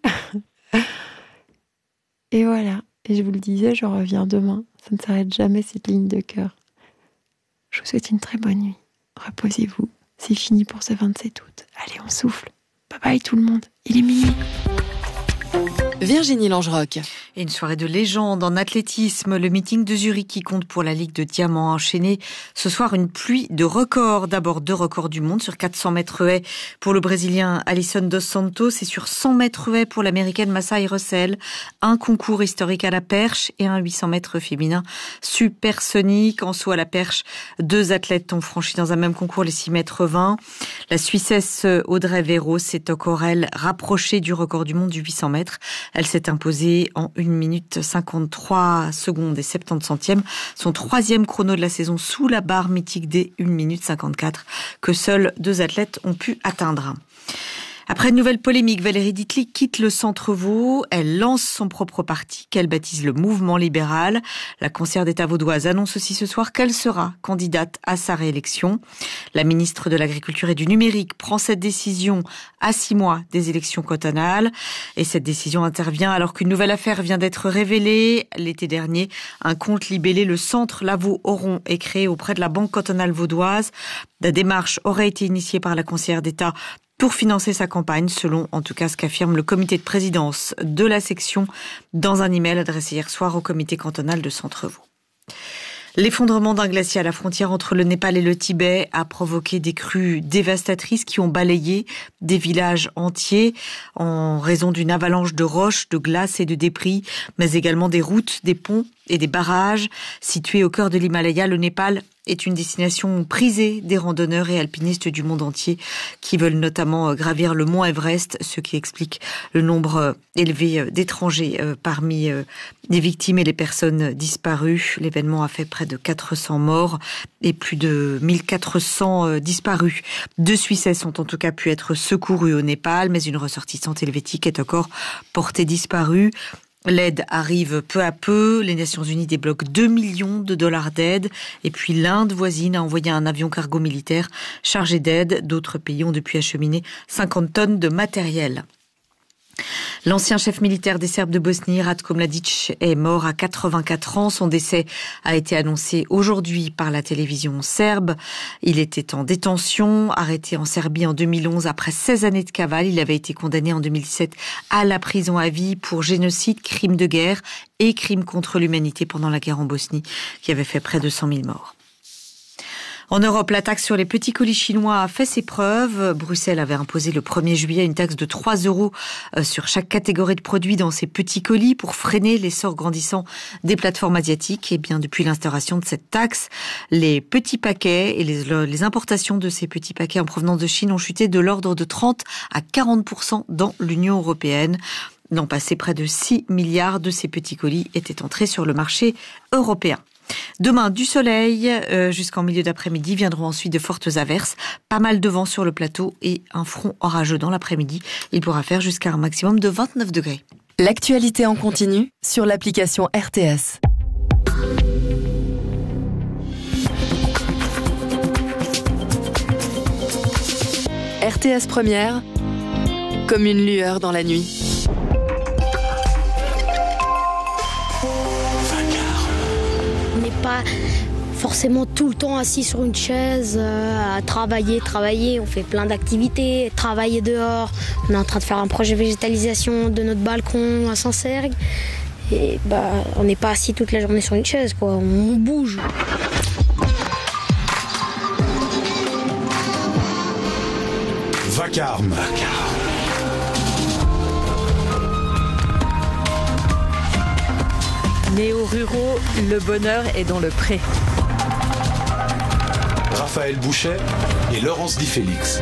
Et voilà. Et je vous le disais, je reviens demain. Ça ne s'arrête jamais cette ligne de cœur. Je vous souhaite une très bonne nuit. Reposez-vous. C'est fini pour ce vingt-sept août. Allez, on souffle. Bye bye tout le monde. Il est minuit. Virginie Langerock. Et une soirée de légende en athlétisme. Le meeting de Zurich qui compte pour la Ligue de Diamant a enchaîné ce soir une pluie de records. D'abord deux records du monde sur quatre cents mètres haies pour le Brésilien Alisson dos Santos et sur cent mètres haies pour l'Américaine Massai Russell. Un concours historique à la perche et un huit cents mètres féminin supersonique. En saut à la perche, deux athlètes ont franchi dans un même concours les six mètres vingt. La Suissesse Audrey Véro s'est encore elle rapprochée du record du monde du huit cents mètres. Elle s'est imposée en une minute cinquante-trois secondes et soixante-dix centièmes. Son troisième chrono de la saison sous la barre mythique des une minute cinquante-quatre que seuls deux athlètes ont pu atteindre. Après une nouvelle polémique, Valérie Dittli quitte le Centre Vaud. Elle lance son propre parti qu'elle baptise le Mouvement libéral. La conseillère d'État vaudoise annonce aussi ce soir qu'elle sera candidate à sa réélection. La ministre de l'Agriculture et du Numérique prend cette décision à six mois des élections cantonales. Et cette décision intervient alors qu'une nouvelle affaire vient d'être révélée. L'été dernier, un compte libellé Le Centre Lavaux-Oron est créé auprès de la Banque cantonale vaudoise. La démarche aurait été initiée par la conseillère d'État pour financer sa campagne, selon en tout cas ce qu'affirme le comité de présidence de la section dans un email adressé hier soir au comité cantonal de Centre-Vaud. L'effondrement d'un glacier à la frontière entre le Népal et le Tibet a provoqué des crues dévastatrices qui ont balayé des villages entiers en raison d'une avalanche de roches, de glace et de débris, mais également des routes, des ponts et des barrages. Situés au cœur de l'Himalaya, le Népal est une destination prisée des randonneurs et alpinistes du monde entier qui veulent notamment gravir le mont Everest, ce qui explique le nombre élevé d'étrangers parmi les victimes et les personnes disparues. L'événement a fait près de quatre cents morts et plus de mille quatre cents disparus. Deux Suissesses ont en tout cas pu être secourues au Népal, mais une ressortissante helvétique est encore portée disparue. L'aide arrive peu à peu. Les Nations Unies débloquent deux millions de dollars d'aide. Et puis l'Inde voisine a envoyé un avion cargo militaire chargé d'aide. D'autres pays ont depuis acheminé cinquante tonnes de matériel. L'ancien chef militaire des Serbes de Bosnie, Ratko Mladic, est mort à quatre-vingt-quatre ans. Son décès a été annoncé aujourd'hui par la télévision serbe. Il était en détention, arrêté en Serbie en deux mille onze après seize années de cavale. Il avait été condamné en deux mille dix-sept à la prison à vie pour génocide, crime de guerre et crime contre l'humanité pendant la guerre en Bosnie, qui avait fait près de cent mille morts. En Europe, la taxe sur les petits colis chinois a fait ses preuves. Bruxelles avait imposé le premier juillet une taxe de trois euros sur chaque catégorie de produits dans ces petits colis pour freiner l'essor grandissant des plateformes asiatiques. Et bien, depuis l'instauration de cette taxe, les petits paquets et les, les importations de ces petits paquets en provenance de Chine ont chuté de l'ordre de trente à quarante pour cent dans l'Union européenne. L'an passé, près de six milliards de ces petits colis étaient entrés sur le marché européen. Demain, du soleil euh, jusqu'en milieu d'après-midi, viendront ensuite de fortes averses, pas mal de vent sur le plateau et un front orageux dans l'après-midi. Il pourra faire jusqu'à un maximum de vingt-neuf degrés. L'actualité en continu sur l'application R T S. R T S Première, comme une lueur dans la nuit. Pas forcément tout le temps assis sur une chaise, euh, à travailler, travailler. On fait plein d'activités, travailler dehors. On est en train de faire un projet végétalisation de notre balcon à Sancergues. Et bah, on n'est pas assis toute la journée sur une chaise, quoi. On bouge. Vacarme. Néo-ruraux, le bonheur est dans le pré. Raphaël Bouchet et Laurence Di Félix.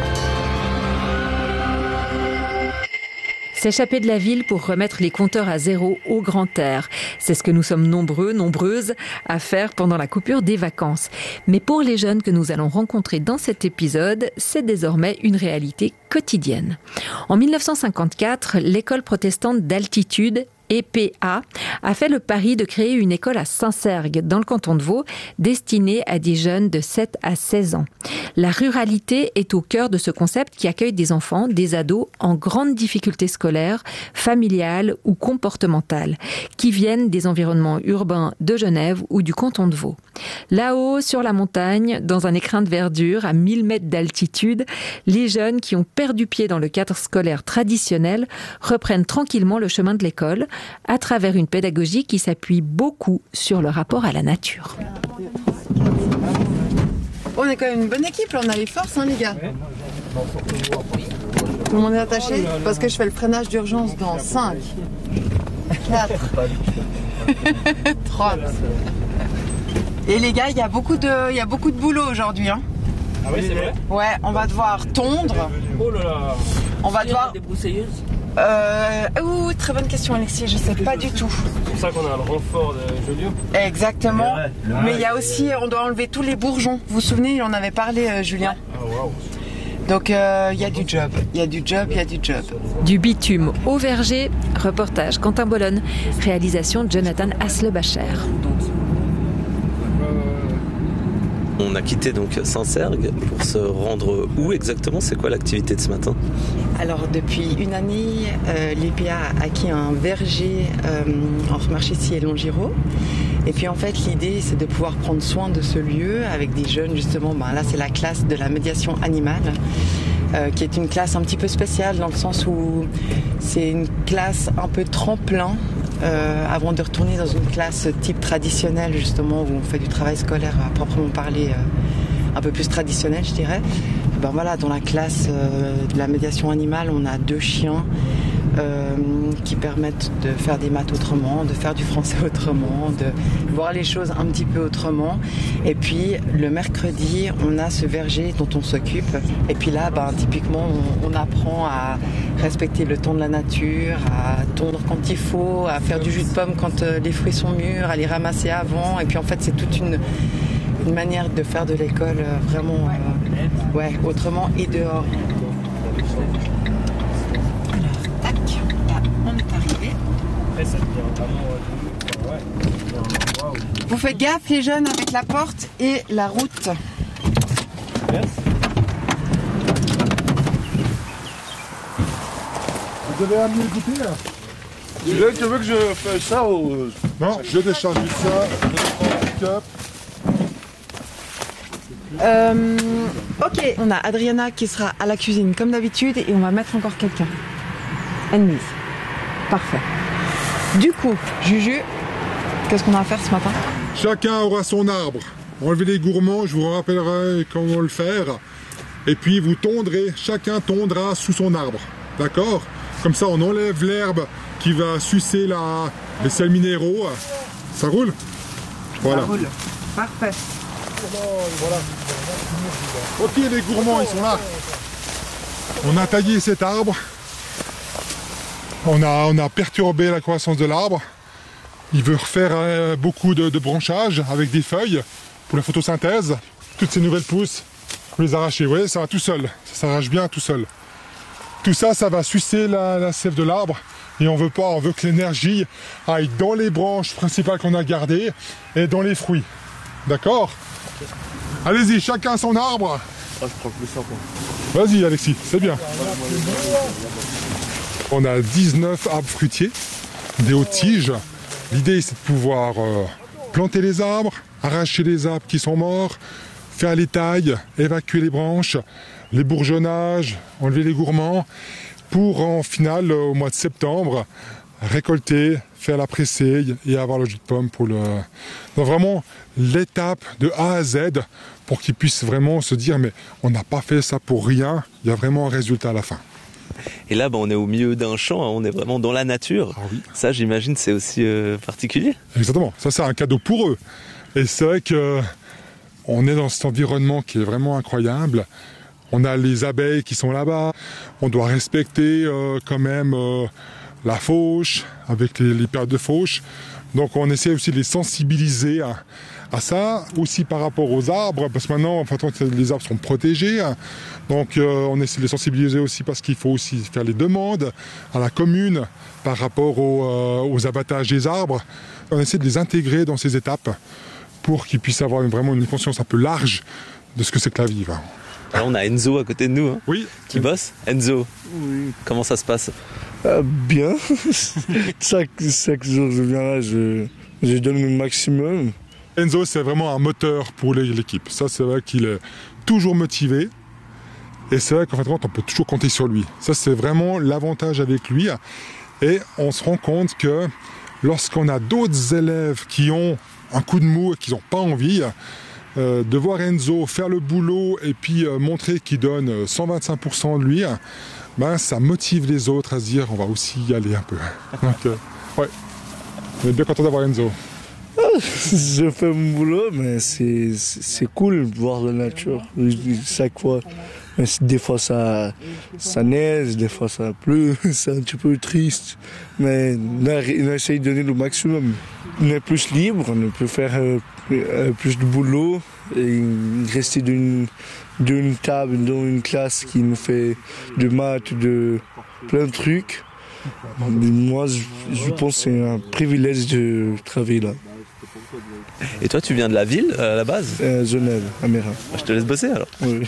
S'échapper de la ville pour remettre les compteurs à zéro au grand air. C'est ce que nous sommes nombreux, nombreuses à faire pendant la coupure des vacances. Mais pour les jeunes que nous allons rencontrer dans cet épisode, c'est désormais une réalité quotidienne. En mille neuf cent cinquante-quatre, l'école protestante d'altitude E P A a fait le pari de créer une école à Sancergues, dans le canton de Vaud, destinée à des jeunes de sept à seize ans. La ruralité est au cœur de ce concept qui accueille des enfants, des ados en grande difficulté scolaire, familiale ou comportementale, qui viennent des environnements urbains de Genève ou du canton de Vaud. Là-haut, sur la montagne, dans un écrin de verdure à mille mètres d'altitude, les jeunes qui ont perdu pied dans le cadre scolaire traditionnel reprennent tranquillement le chemin de l'école, à travers une pédagogie qui s'appuie beaucoup sur le rapport à la nature. On est quand même une bonne équipe, là, on a les forces, hein, les gars. Tout le monde est attaché parce que je fais le freinage d'urgence dans cinq, quatre, trois. Et les gars, il y a beaucoup de, il y a beaucoup de boulot aujourd'hui. Hein. Ah oui, c'est vrai ? Ouais, on va devoir tondre. Oh là là. On va devoir. Des broussailleuses ? Euh, ouh, très bonne question, Alexis, je sais pas du tout. C'est pour ça qu'on a un renfort de Joliot. Exactement. Mais il y a aussi, on doit enlever tous les bourgeons. Vous vous souvenez, il en avait parlé, euh, Julien. Ah waouh. Donc il euh, y a du job, il y a du job, il y a du job. Du bitume au verger, reportage Quentin Bolonne, réalisation Jonathan Haslebacher. On a quitté donc Sancergues pour se rendre où exactement ? C'est quoi l'activité de ce matin ? Alors depuis une année, euh, l'E P A a acquis un verger euh, entre Marchessis et Longiro. Et puis en fait l'idée c'est de pouvoir prendre soin de ce lieu avec des jeunes justement, ben, là c'est la classe de la médiation animale. Euh, qui est une classe un petit peu spéciale dans le sens où c'est une classe un peu tremplin euh, avant de retourner dans une classe type traditionnelle justement où on fait du travail scolaire à proprement parler euh, un peu plus traditionnel je dirais. Ben voilà, dans la classe euh, de la médiation animale on a deux chiens euh, qui permettent de faire des maths autrement, de faire du français autrement, de voir les choses un petit peu autrement. Et puis le mercredi, on a ce verger dont on s'occupe. Et puis là, ben, typiquement, on, on apprend à respecter le temps de la nature, à tondre quand il faut, à faire du jus de pomme quand euh, les fruits sont mûrs, à les ramasser avant. Et puis en fait, c'est toute une, une manière de faire de l'école euh, vraiment euh, ouais, autrement et dehors. Vous faites gaffe les jeunes avec la porte et la route. Yes. Vous avez amené le goûter là? Tu veux, tu veux que je fasse ça ou... Non, je décharge vite ça. Cup. Euh, ok, on a Adriana qui sera à la cuisine comme d'habitude et on va mettre encore quelqu'un. Anne-Lise. Parfait. Du coup, Juju, qu'est-ce qu'on a à faire ce matin? Chacun aura son arbre. Enlevez les gourmands, je vous rappellerai comment le faire. Et puis vous tondrez, chacun tondra sous son arbre. D'accord? Comme ça on enlève l'herbe qui va sucer la, les sels minéraux. Ça roule? Voilà. Ça roule. Parfait. Voilà. Ok, les gourmands, ils sont là. On a taillé cet arbre. On a, on a perturbé la croissance de l'arbre. Il veut refaire euh, beaucoup de, de branchage avec des feuilles pour la photosynthèse. Toutes ces nouvelles pousses, vous les arrachez. Vous voyez, ça va tout seul. Ça s'arrache bien tout seul. Tout ça, ça va sucer la, la sève de l'arbre. Et on veut pas, on veut que l'énergie aille dans les branches principales qu'on a gardées et dans les fruits. D'accord? Allez-y, chacun son arbre. Ah, je prends plus ça, quoi. Vas-y, Alexis, c'est bien. On a dix-neuf arbres fruitiers, des hautes tiges. L'idée, c'est de pouvoir euh, planter les arbres, arracher les arbres qui sont morts, faire les tailles, évacuer les branches, les bourgeonnages, enlever les gourmands, pour en final, au mois de septembre, récolter, faire la pressée et avoir le jus de pomme pour le... Donc vraiment l'étape de A à Z pour qu'ils puissent vraiment se dire mais on n'a pas fait ça pour rien, il y a vraiment un résultat à la fin. Et là, bah, on est au milieu d'un champ, hein, on est vraiment dans la nature. Ah oui. Ça, j'imagine, c'est aussi euh, particulier. Exactement, ça c'est un cadeau pour eux. Et c'est vrai que on est dans cet environnement qui est vraiment incroyable. On a les abeilles qui sont là-bas. On doit respecter euh, quand même euh, la fauche, avec les, les périodes de fauche. Donc on essaie aussi de les sensibiliser à, à ça, aussi par rapport aux arbres, parce que maintenant, en fait, les arbres sont protégés. Donc euh, on essaie de les sensibiliser aussi parce qu'il faut aussi faire les demandes à la commune par rapport aux, euh, aux abattages des arbres. On essaie de les intégrer dans ces étapes pour qu'ils puissent avoir une, vraiment une conscience un peu large de ce que c'est que la vie. Hein. Alors on a Enzo à côté de nous, hein, oui. qui bosse. Enzo, oui. Comment ça se passe? euh, Bien. chaque, chaque jour je viens là, je, je donne le maximum. Enzo, c'est vraiment un moteur pour l'équipe. Ça, c'est vrai qu'il est toujours motivé. Et c'est vrai qu'en fait, on peut toujours compter sur lui. Ça, c'est vraiment l'avantage avec lui. Et on se rend compte que lorsqu'on a d'autres élèves qui ont un coup de mou et qui n'ont pas envie, euh, de voir Enzo faire le boulot et puis euh, montrer qu'il donne cent vingt-cinq pour cent de lui, ben, ça motive les autres à se dire on va aussi y aller un peu. Donc, euh, ouais, on est bien content d'avoir Enzo. Je fais mon boulot, mais c'est, c'est cool de voir la nature chaque fois. Mais des fois ça, ça neige, des fois ça pleut, c'est un petit peu triste. Mais on, a, on essaye de donner le maximum. On est plus libre, on peut faire euh, plus de boulot et rester d'une, d'une table dans une classe qui nous fait de maths, de plein de trucs. Moi, je, je pense que c'est un privilège de travailler là. Et toi, tu viens de la ville à la base? euh, Genève, Amérin. Je te laisse bosser alors. Oui.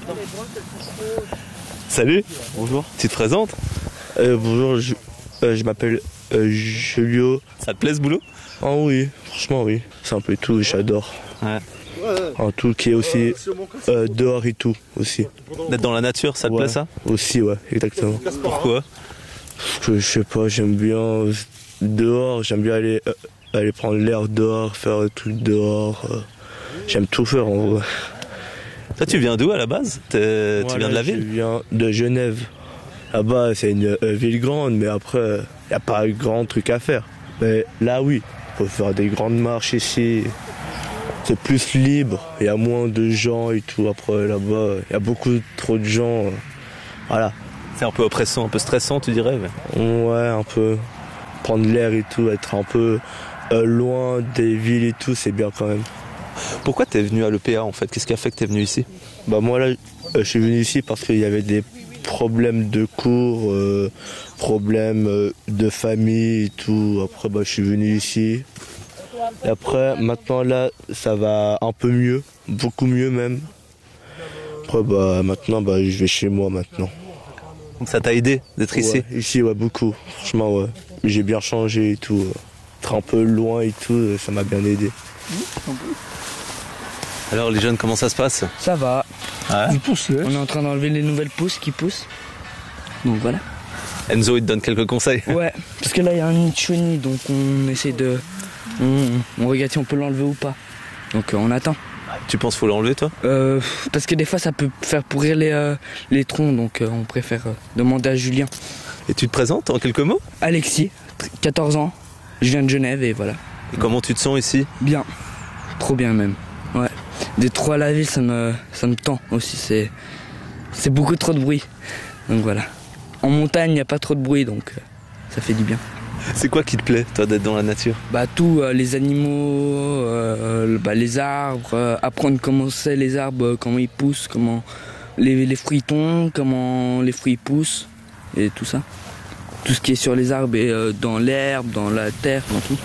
Salut. Bonjour. Tu te présentes? euh, Bonjour, je, euh, je m'appelle euh, Julio. Ça te plaît ce boulot? Ah oui, franchement oui. C'est un peu tout, j'adore. Ouais. Un tout qui est aussi euh, dehors et tout aussi. D'être dans la nature, ça te ouais. plaît ça? Aussi, ouais, exactement. Pourquoi? Parce que je sais pas, j'aime bien dehors, j'aime bien aller... Euh, aller prendre l'air dehors, faire des trucs dehors. Euh, j'aime tout faire en vrai. Toi, tu viens d'où à la base? T'es, Voilà, Tu viens de la ville? Je viens de Genève. Là-bas, c'est une euh, ville grande, mais après, il n'y a pas grand truc à faire. Mais là, oui, il faut faire des grandes marches ici. C'est plus libre, il y a moins de gens et tout. Après, là-bas, il y a beaucoup trop de gens. Euh, voilà. C'est un peu oppressant, un peu stressant, tu dirais? Mais... Ouais, un peu. Prendre l'air et tout, être un peu... Euh, loin des villes et tout, c'est bien quand même. Pourquoi t'es venu à l'E P A en fait? Qu'est-ce qui a fait que t'es venu ici? Bah moi là, euh, je suis venu ici parce qu'il y avait des problèmes de cours, euh, problèmes euh, de famille et tout. Après bah je suis venu ici. Et après maintenant là, ça va un peu mieux, beaucoup mieux même. Après bah maintenant bah je vais chez moi maintenant. Donc ça t'a aidé d'être ici? Ouais, ici, ouais, beaucoup. Franchement, ouais. J'ai bien changé et tout. Être un peu loin et tout, ça m'a bien aidé. Alors les jeunes, comment ça se passe? Ça va. Ouais. Ils poussent, ouais. On est en train d'enlever les nouvelles pousses qui poussent. Donc voilà. Enzo, il te donne quelques conseils. Ouais, parce que là il y a un nid de chenille, donc on essaie de... On, on regarde si on peut l'enlever ou pas. Donc euh, on attend. Tu penses qu'il faut l'enlever toi? euh, Parce que des fois ça peut faire pourrir les, euh, les troncs, donc euh, on préfère euh, demander à Julien. Et tu te présentes en quelques mots? Alexis, quatorze ans, je viens de Genève et voilà. Et comment tu te sens ici? Bien, trop bien même. Ouais. Des trois à la ville, ça me, ça me tend aussi, c'est, c'est beaucoup trop de bruit. Donc voilà. En montagne, il n'y a pas trop de bruit, donc euh, ça fait du bien. C'est quoi qui te plaît, toi, d'être dans la nature? Bah tout, euh, les animaux, euh, bah, les arbres, euh, apprendre comment c'est les arbres, comment ils poussent, comment les, les fruits tombent, comment les fruits poussent, et tout ça. Tout ce qui est sur les arbres et euh, dans l'herbe, dans la terre, dans tout.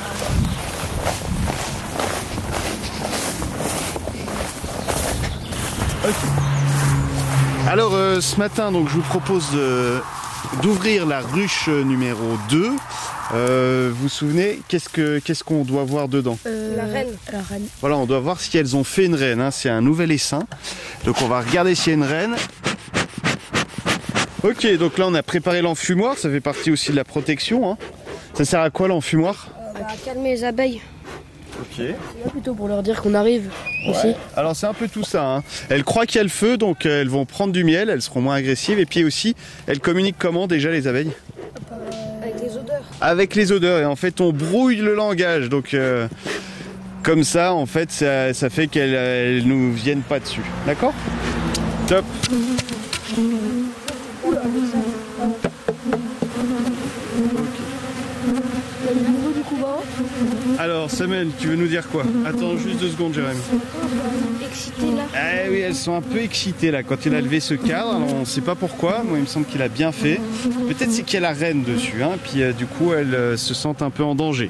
Okay. Alors euh, ce matin, donc, je vous propose de, d'ouvrir la ruche numéro deux. Euh, vous vous souvenez, qu'est-ce, que, qu'est-ce qu'on doit voir dedans? euh, La reine. La reine. Voilà, on doit voir si elles ont fait une reine, hein. C'est un nouvel essaim. Donc on va regarder s'il y a une reine. Ok, donc là on a préparé l'enfumoir, ça fait partie aussi de la protection, hein. Ça sert à quoi l'enfumoir? euh, bah, calmer les abeilles. Ok. C'est là plutôt pour leur dire qu'on arrive ouais. Aussi. Alors c'est un peu tout ça, hein. Elles croient qu'il y a le feu, donc euh, elles vont prendre du miel, elles seront moins agressives. Et puis aussi, elles communiquent comment déjà les abeilles? Avec les odeurs. Avec les odeurs, et en fait on brouille le langage, donc euh, comme ça en fait ça, ça fait qu'elles elles nous viennent pas dessus. D'accord? Top. Alors Samuel, tu veux nous dire quoi? Attends juste deux secondes Jérémy. Excitées là. Eh oui, elles sont un peu excitées là quand il a levé ce cadre. Alors, on ne sait pas pourquoi, moi il me semble qu'il a bien fait. Peut-être c'est qu'il y a la reine dessus, hein, puis euh, du coup elles euh, se sentent un peu en danger.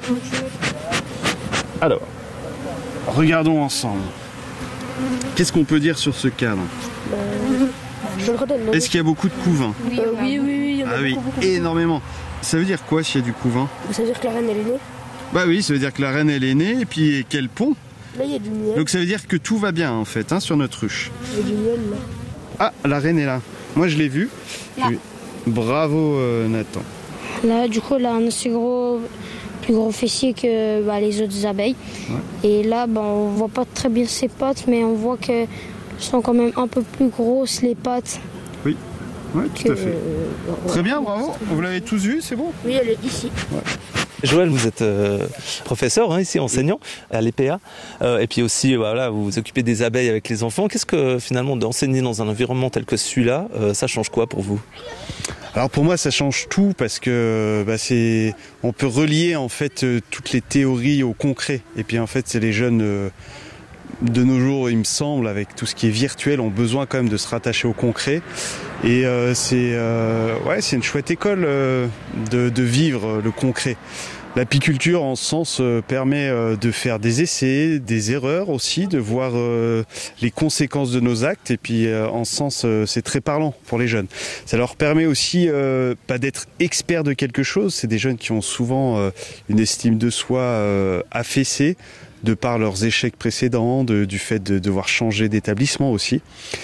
Alors, regardons ensemble. Qu'est-ce qu'on peut dire sur ce cadre? euh, Je le redonne. Est-ce qu'il y a beaucoup de couvains? Oui, euh, oui, oui, oui, il y en a ah oui, beaucoup, beaucoup. énormément. Ça veut dire quoi s'il y a du couvain? Ça veut dire que la reine elle est née. Bah oui, ça veut dire que la reine elle est née et puis qu'elle pond. Là il y a du miel. Donc ça veut dire que tout va bien en fait, hein, sur notre ruche. Il y a du miel là. Ah, la reine est là. Moi je l'ai vue. Oui. Bravo euh, Nathan. Là du coup elle a un aussi gros, plus gros fessier que bah, les autres abeilles. Ouais. Et là bah, on voit pas très bien ses pattes, mais on voit qu'elles sont quand même un peu plus grosses les pattes. Oui, ouais, tout que, à fait. Euh, Très bien, bravo. Vous l'avez tous vu, c'est bon? Oui, elle est ici. Ouais. Joël, vous êtes euh, professeur hein, ici, enseignant à l'E P A, euh, et puis aussi voilà, vous vous occupez des abeilles avec les enfants. Qu'est-ce que finalement d'enseigner dans un environnement tel que celui-là, euh, ça change quoi pour vous? Alors pour moi ça change tout parce que bah, c'est, on peut relier en fait euh, toutes les théories au concret. Et puis en fait c'est les jeunes euh, de nos jours, il me semble, avec tout ce qui est virtuel, ont besoin quand même de se rattacher au concret. Et euh, c'est euh, ouais, c'est une chouette école euh, de, de vivre le concret. L'apiculture, en ce sens, euh, permet euh, de faire des essais, des erreurs aussi, de voir euh, les conséquences de nos actes. Et puis, euh, en ce sens, euh, c'est très parlant pour les jeunes. Ça leur permet aussi euh, pas d'être experts de quelque chose. C'est des jeunes qui ont souvent euh, une estime de soi euh, affaissée, de par leurs échecs précédents, de, du fait de devoir changer d'établissement aussi.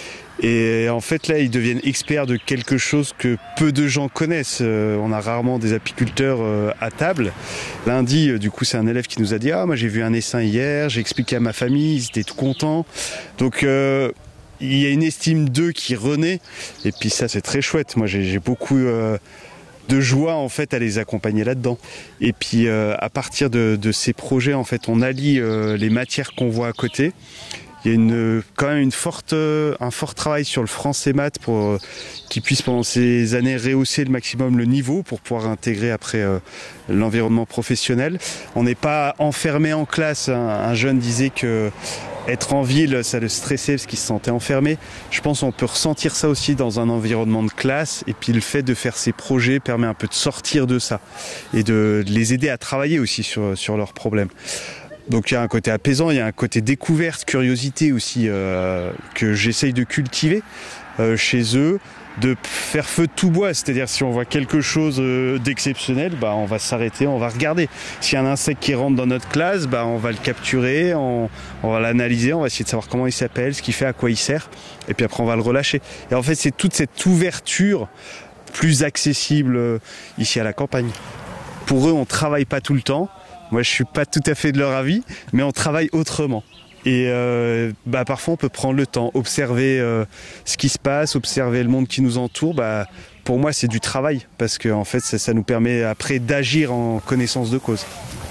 Et en fait là ils deviennent experts de quelque chose que peu de gens connaissent. Euh, on a rarement des apiculteurs euh, à table. Lundi euh, du coup c'est un élève qui nous a dit ah moi j'ai vu un essaim hier, j'ai expliqué à ma famille, ils étaient tout contents. Donc euh, il y a une estime d'eux qui renaît et puis ça c'est très chouette. Moi j'ai, j'ai beaucoup euh, de joie en fait à les accompagner là-dedans. Et puis euh, à partir de, de ces projets en fait on allie euh, les matières qu'on voit à côté. Il y a une, quand même une forte, un fort travail sur le français maths pour euh, qu'ils puissent pendant ces années rehausser le maximum le niveau pour pouvoir intégrer après euh, l'environnement professionnel. On n'est pas enfermé en classe. Un, un jeune disait que être en ville, ça le stressait parce qu'il se sentait enfermé. Je pense qu'on peut ressentir ça aussi dans un environnement de classe. Et puis le fait de faire ces projets permet un peu de sortir de ça et de, de les aider à travailler aussi sur, sur leurs problèmes. Donc il y a un côté apaisant, il y a un côté découverte, curiosité aussi euh, que j'essaye de cultiver euh, chez eux. de faire feu de tout bois, c'est-à-dire si on voit quelque chose d'exceptionnel, bah, on va s'arrêter, on va regarder. S'il y a un insecte qui rentre dans notre classe, bah, on va le capturer, on, on va l'analyser, on va essayer de savoir comment il s'appelle, ce qu'il fait, à quoi il sert, et puis après on va le relâcher. Et en fait c'est toute cette ouverture plus accessible ici à la campagne. Pour eux on travaille pas tout le temps, moi je suis pas tout à fait de leur avis, mais on travaille autrement. Et euh, bah, parfois on peut prendre le temps, observer euh, ce qui se passe, observer le monde qui nous entoure. Bah, pour moi c'est du travail parce que en fait ça, ça nous permet après d'agir en connaissance de cause.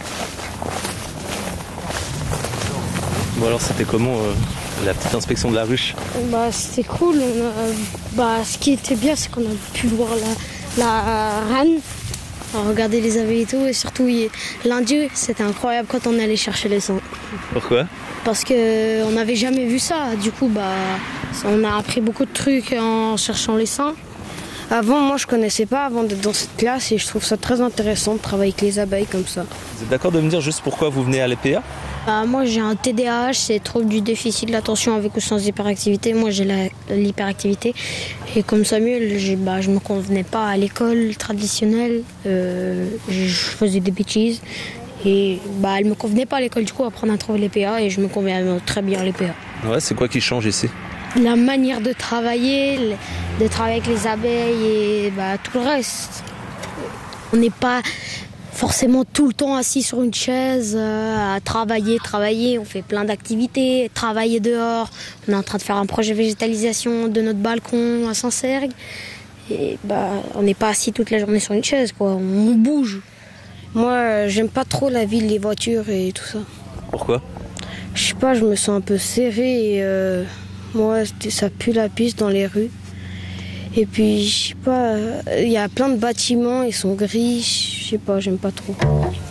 Bon alors c'était comment euh, la petite inspection de la ruche? Bah c'était cool. Euh, bah ce qui était bien c'est qu'on a pu voir la, la reine, regarder les abeilles et tout, et surtout lundi c'était incroyable quand on allait chercher les sang. Pourquoi? Parce qu'on n'avait jamais vu ça. Du coup, bah, on a appris beaucoup de trucs en cherchant les seins. Avant, moi, je connaissais pas avant d'être dans cette classe et je trouve ça très intéressant de travailler avec les abeilles comme ça. Vous êtes d'accord de me dire juste pourquoi vous venez à l'E P A? Bah, moi, j'ai un T D A H, c'est trouble du déficit de l'attention avec ou sans hyperactivité. Moi, j'ai l'hyperactivité. Et comme Samuel, bah, je me convenais pas à l'école traditionnelle. Euh, je faisais des bêtises. Et bah, elle me convenait pas à l'école, du coup, apprendre à trouver l'E P A et je me conviens très bien à l'E P A. Ouais, c'est quoi qui change ici? La manière de travailler, de travailler avec les abeilles et bah, tout le reste. On n'est pas forcément tout le temps assis sur une chaise euh, à travailler, travailler. On fait plein d'activités, travailler dehors. On est en train de faire un projet végétalisation de notre balcon à Saint-Sergue. Et bah, on n'est pas assis toute la journée sur une chaise, quoi. On bouge. Moi, j'aime pas trop la ville, les voitures et tout ça. Pourquoi? Je sais pas, je me sens un peu serrée et euh, moi, ça pue la pisse dans les rues. Et puis, je sais pas, il y a plein de bâtiments, ils sont gris, je sais pas, j'aime pas trop.